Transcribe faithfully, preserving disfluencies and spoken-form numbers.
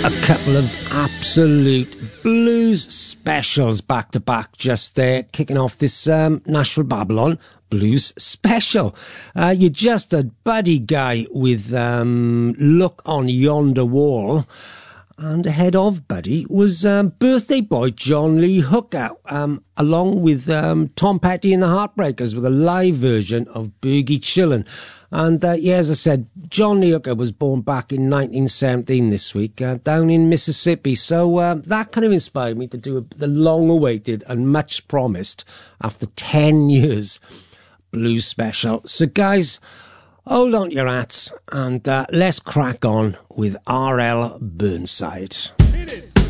A couple of absolute blues specials back to back just there, kicking off this um, Nashville Babylon blues special. Uh, you just a Buddy Guy with um, Look on Yonder Wall. And ahead of Buddy was um, birthday boy John Lee Hooker, um, along with um, Tom Petty and the Heartbreakers with a live version of Boogie Chillin'. And uh, yeah, as I said, John Lee Hooker was born back in nineteen seventeen this week, uh, down in Mississippi. So uh, that kind of inspired me to do a, the long-awaited and much promised, after ten years, blues special. So guys, hold on to your hats and uh, let's crack on with R L Burnside.